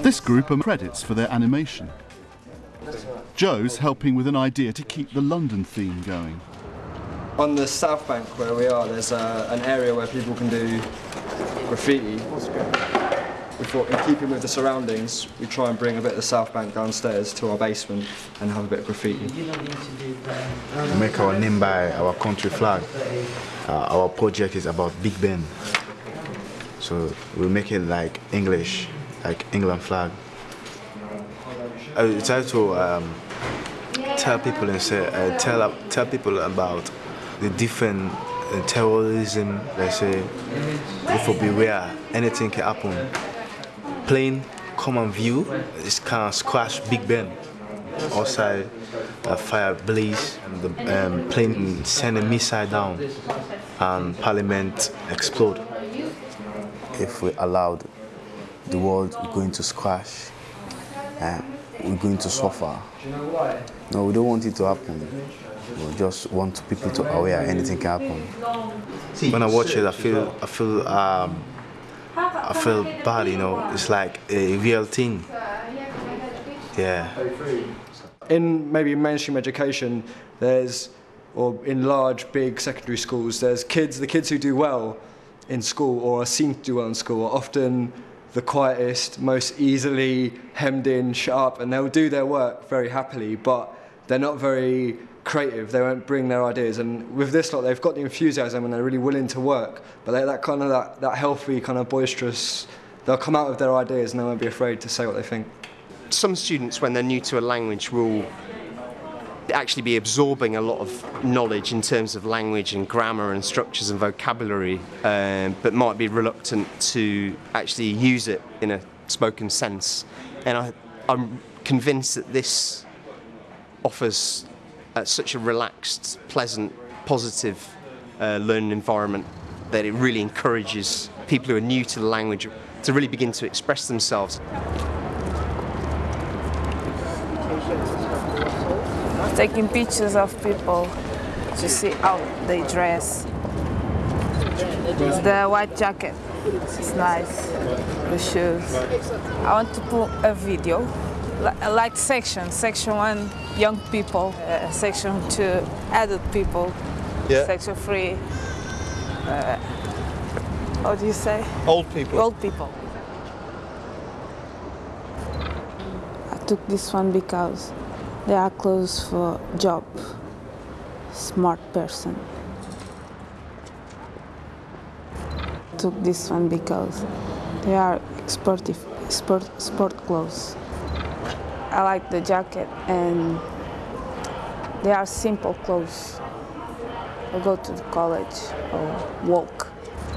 This group are credits for their animation. Joe's helping with an idea to keep the London theme going. On the South Bank where we are, there's an area where people can do graffiti. We thought, in keeping with the surroundings, we try and bring a bit of the South Bank downstairs to our basement and have a bit of graffiti. We make our name by our country flag. Our project is about Big Ben. So we make it like English, like England flag. I try to tell people and say, tell people about the different terrorism. They say, if we beware, anything can happen. Plane come on view, it can squash Big Ben. Outside, a fire blaze, and the plane send a missile down, and Parliament explode. If we allowed the world, we're going to squash, we're going to suffer. No, we don't want it to happen. We just want people to aware anything can happen. When I watch it, I feel bad, you know. It's like a real thing. Yeah. In maybe mainstream education, or in large, big secondary schools, there's the kids who do well in school or are seen to do well in school are often the quietest, most easily hemmed in, shut up, and they'll do their work very happily, but they're not very creative, they won't bring their ideas. And with this lot, they've got the enthusiasm and they're really willing to work, but they're that healthy, kind of boisterous, they'll come out with their ideas and they won't be afraid to say what they think. Some students, when they're new to a language, will actually be absorbing a lot of knowledge in terms of language and grammar and structures and vocabulary, but might be reluctant to actually use it in a spoken sense. And I'm convinced that this offers such a relaxed, pleasant, positive learning environment that it really encourages people who are new to the language to really begin to express themselves. Taking pictures of people to see how they dress. The white jacket, it's nice. The shoes. I want to put a video, like section 1, young people, section 2, adult people, section 3, what do you say? Old people. Old people. I took this one because they are close for job, smart person. Took this one because they are sport clothes. I like the jacket and they are simple clothes. I go to the college or walk.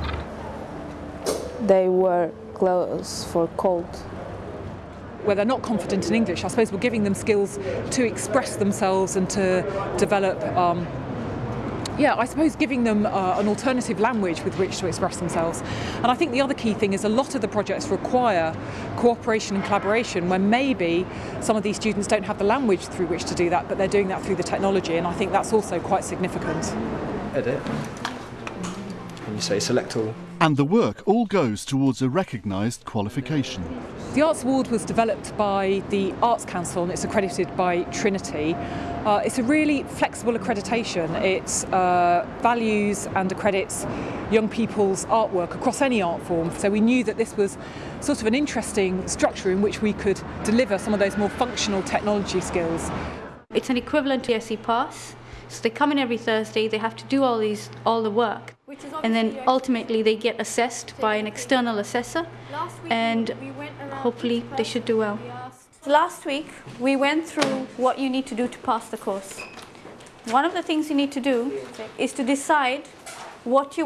They wear clothes for cold. Where they're not confident in English, I suppose we're giving them skills to express themselves and to develop, I suppose giving them an alternative language with which to express themselves. And I think the other key thing is a lot of the projects require cooperation and collaboration when maybe some of these students don't have the language through which to do that, but they're doing that through the technology, and I think that's also quite significant. Edit. And you say select all. And the work all goes towards a recognised qualification. The Arts Award was developed by the Arts Council and it's accredited by Trinity. It's a really flexible accreditation. It values and accredits young people's artwork across any art form. So we knew that this was sort of an interesting structure in which we could deliver some of those more functional technology skills. It's an equivalent to SE Pass. So they come in every Thursday, they have to do all the work, and then ultimately they get assessed by an external assessor, and hopefully they should do well. Last week we went through what you need to do to pass the course. One of the things you need to do is to decide what you